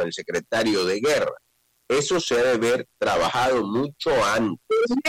el secretario de Guerra. Eso se debe haber trabajado mucho antes,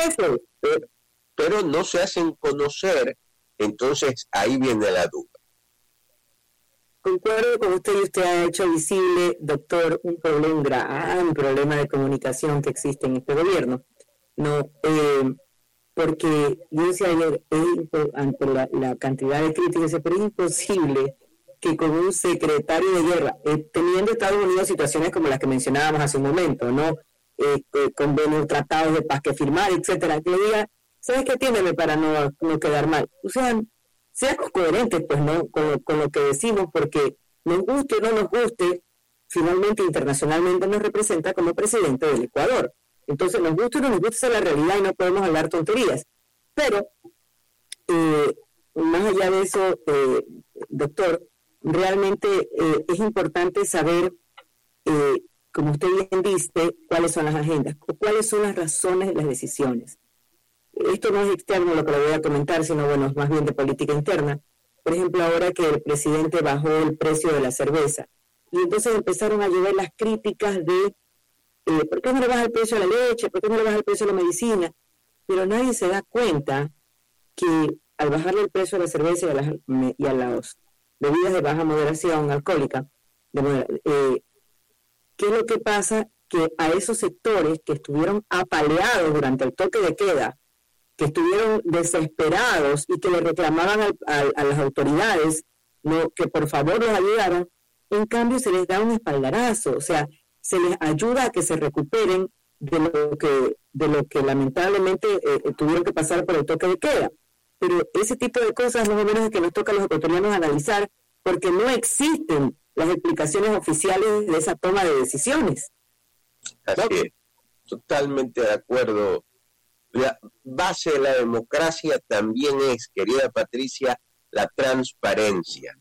pero no se hacen conocer, entonces ahí viene la duda. Concuerdo con usted y usted ha hecho visible, doctor, un gran problema de comunicación que existe en este gobierno. No, porque yo decía ayer, ante la cantidad de críticas, pero es imposible que con un secretario de Guerra, teniendo Estados Unidos situaciones como las que mencionábamos hace un momento, ¿no? Convenios, tratados de paz que firmar, etcétera, que le diga, ¿sabes qué? Tiéndeme para no quedar mal. O sea, seamos coherentes, pues, ¿no? Con lo que decimos, porque nos guste o no nos guste, finalmente internacionalmente nos representa como presidente del Ecuador. Entonces, nos gusta o no nos gusta, esa es la realidad y no podemos hablar tonterías. Pero, más allá de eso, doctor, realmente es importante saber, como usted bien dice, cuáles son las agendas, o cuáles son las razones de las decisiones. Esto no es externo lo que le voy a comentar, sino bueno, es más bien de política interna. Por ejemplo, ahora que el presidente bajó el precio de la cerveza, y entonces empezaron a llover las críticas de ¿por qué no le baja el precio de la leche? ¿Por qué no le baja el precio de la medicina? Pero nadie se da cuenta que al bajarle el precio a la cerveza y a las bebidas de baja moderación alcohólica, ¿qué es lo que pasa? Que a esos sectores que estuvieron apaleados durante el toque de queda, que estuvieron desesperados y que le reclamaban a las autoridades, ¿no?, que por favor los ayudaran, en cambio se les da un espaldarazo, o sea, se les ayuda a que se recuperen de lo que lamentablemente tuvieron que pasar por el toque de queda. Pero ese tipo de cosas más o menos es que nos toca a los ecuatorianos analizar, porque no existen las explicaciones oficiales de esa toma de decisiones. Así es, totalmente de acuerdo. La base de la democracia también es, querida Patricia, la transparencia.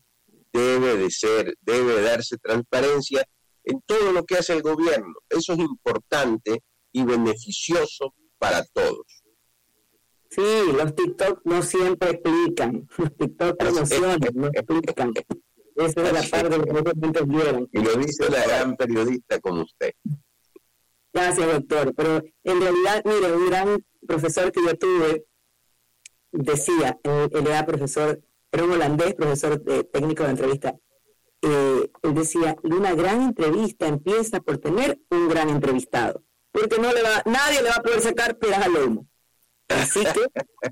Debe darse transparencia en todo lo que hace el gobierno. Eso es importante y beneficioso para todos. Sí, los TikTok no siempre explican. Los TikTok promocionan, no explican. Esa es la parte de lo que no entendieron. Y lo dice una gran periodista como usted. Gracias, doctor. Pero en realidad, mire, un gran profesor que yo tuve decía, él era profesor, era un holandés, profesor técnico de entrevista. Él decía, una gran entrevista empieza por tener un gran entrevistado, porque nadie le va a poder sacar peras al lomo. Así que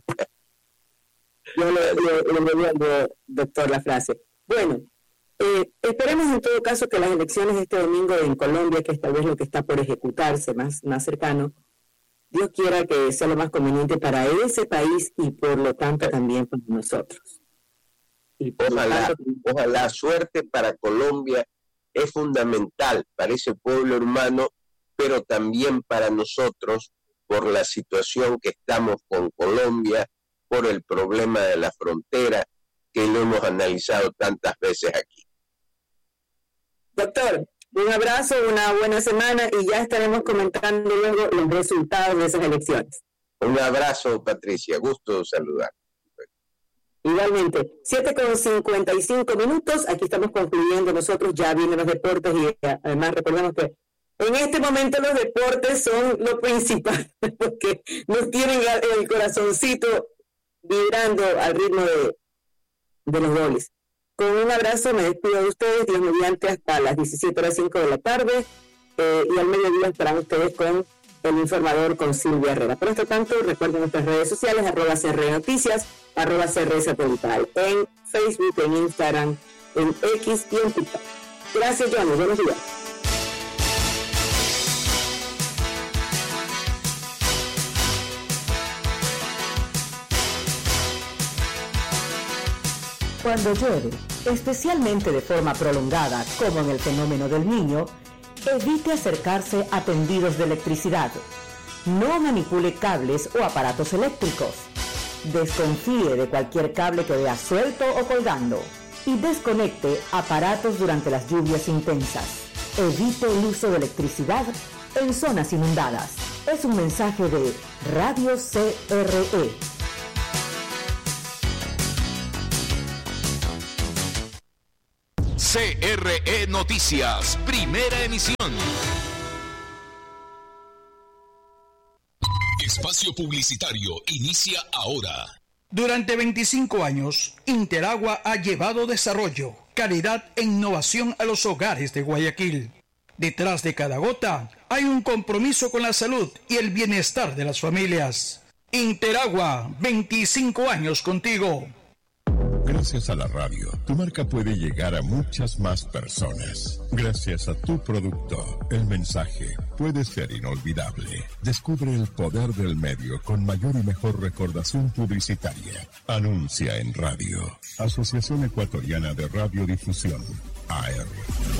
yo le digo, doctor, la frase. Bueno, esperemos en todo caso que las elecciones de este domingo en Colombia, que es tal vez lo que está por ejecutarse más cercano, Dios quiera que sea lo más conveniente para ese país y por lo tanto también para nosotros. Y ojalá suerte para Colombia es fundamental para ese pueblo hermano, pero también para nosotros por la situación que estamos con Colombia, por el problema de la frontera que lo hemos analizado tantas veces aquí. Doctor, un abrazo, una buena semana y ya estaremos comentando luego los resultados de esas elecciones. Un abrazo, Patricia, gusto saludar. Igualmente, 7:55, aquí estamos concluyendo nosotros, ya vienen los deportes y además recordemos que en este momento los deportes son lo principal, porque nos tienen el corazoncito vibrando al ritmo de los goles. Con un abrazo me despido de ustedes, Dios mediante, hasta las 17:05 de la tarde, y al mediodía estarán ustedes con el informador con Silvia Herrera. Por esto tanto, recuerden nuestras redes sociales, @CR Noticias, @CR Satelital, en Facebook, en Instagram, en X y en TikTok. Gracias, Johnny. Buenos días. Cuando llueve, especialmente de forma prolongada, como en el fenómeno del Niño, evite acercarse a tendidos de electricidad. No manipule cables o aparatos eléctricos. Desconfíe de cualquier cable que vea suelto o colgando. Y desconecte aparatos durante las lluvias intensas. Evite el uso de electricidad en zonas inundadas. Es un mensaje de Radio CRE. CRE Noticias, primera emisión. Espacio publicitario inicia ahora. Durante 25 años, Interagua ha llevado desarrollo, calidad e innovación a los hogares de Guayaquil. Detrás de cada gota hay un compromiso con la salud y el bienestar de las familias. Interagua, 25 años contigo. Gracias a la radio, tu marca puede llegar a muchas más personas. Gracias a tu producto, el mensaje puede ser inolvidable. Descubre el poder del medio con mayor y mejor recordación publicitaria. Anuncia en radio. Asociación Ecuatoriana de Radiodifusión, AR.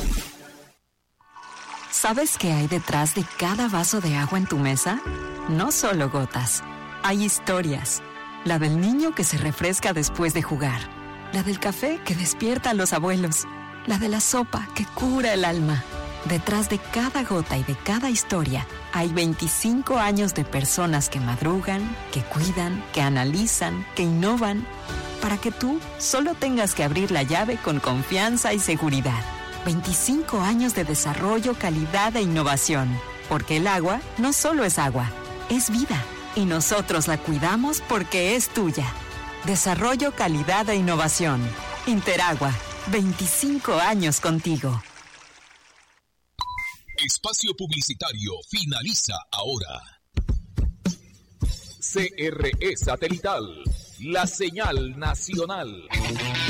¿Sabes qué hay detrás de cada vaso de agua en tu mesa? No solo gotas, hay historias. La del niño que se refresca después de jugar. La del café que despierta a los abuelos. La de la sopa que cura el alma. Detrás de cada gota y de cada historia hay 25 años de personas que madrugan, que cuidan, que analizan, que innovan, para que tú solo tengas que abrir la llave con confianza y seguridad. 25 años de desarrollo, calidad e innovación. Porque el agua no solo es agua, es vida. Y nosotros la cuidamos porque es tuya. Desarrollo, calidad e innovación. Interagua, 25 años contigo. Espacio publicitario finaliza ahora. CRE Satelital, la señal nacional.